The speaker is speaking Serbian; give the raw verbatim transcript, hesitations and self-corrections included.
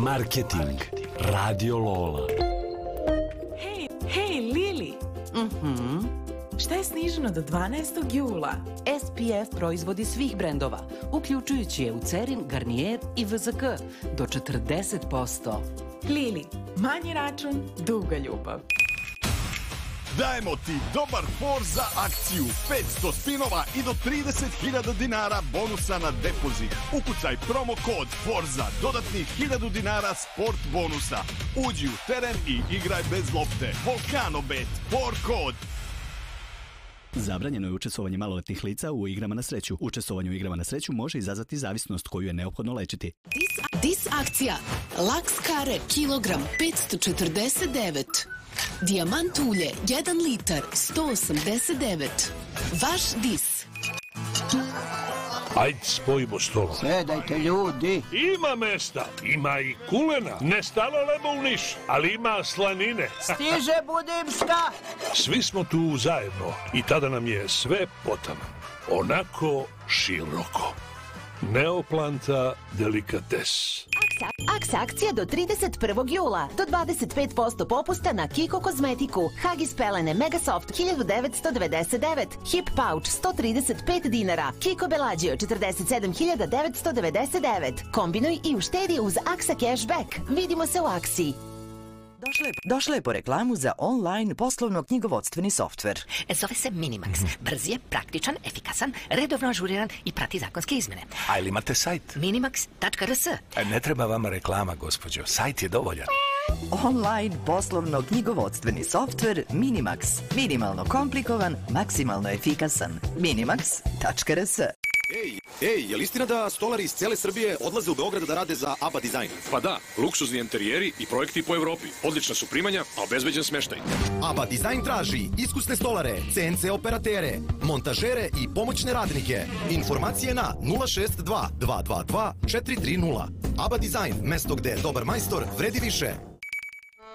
Marketing. Radio Lola. Hej, hej, Lili! Mhm. Šta je sniženo do dvanaestog jula? S P F proizvodi svih brendova, uključujući Eucerin, Garnier i V Z K, do četrdeset posto. Lili, manji račun, duga ljubav. Dajemo ti dobar for za akciju. petsto spinova i do trideset hiljada dinara bonusa na depozit. Ukucaj promo kod Forza, dodatnih hiljadu dinara sport bonusa. Uđi u teren i igraj bez lopte. Volcano Bet, for kod. Zabranjeno je učestvovanje maloletnih lica u igrama na sreću. Učestvovanje u igrama na sreću može izazvati zavisnost koju je neophodno lečiti. Dis, dis akcija. Laks kare, kilogram, petsto četrdeset devet. Dijamant ulje, jedan litar, sto osamdeset devet. Vaš dis. Ajde, spojimo stolo. Sedajte, ljudi. Ima mesta, ima i kulena. Ne stalo lemo u Niš, ali ima slanine. Stiže Budimška. Svi smo tu zajedno i tada nam je sve potano. Onako široko. Neoplanta delikates. Aks akcija do trideset prvog jula. Do dvadeset pet posto popusta na Kiko kozmetiku. Huggies pelene Megasoft hiljadu devetsto devedeset devet. Hip pouch sto trideset pet dinara. Kiko Bellagio četrdeset sedam hiljada devetsto devedeset devet. Kombinuj i uštedi uz Aksa Cashback. Vidimo se u akciji. Došla je, došla je po reklamu za online poslovno-knjigovodstveni softver. Zove se Minimax. Brz je, praktičan, efikasan, redovno ažuriran i prati zakonske izmene. A ili imate sajt? minimax tačka r s. Ne treba vama reklama, gospođo. Sajt je dovoljan. Online poslovno-knjigovodstveni softver Minimax. Minimalno komplikovan, maksimalno efikasan. minimax tačka r s. Ej, ej, je li istina da stolari iz cele Srbije odlaze u Beograd da rade za ABBA Design? Pa da, luksuzni enterijeri i projekti po Evropi. Odlična su primanja, a obezbeđen smeštaj. ABBA Design traži iskusne stolare, C N C operatere, montažere i pomoćne radnike. Informacije na nula šest dva dva dva dva četiri tri nula. ABBA Design, mesto gde dobar majstor vredi više.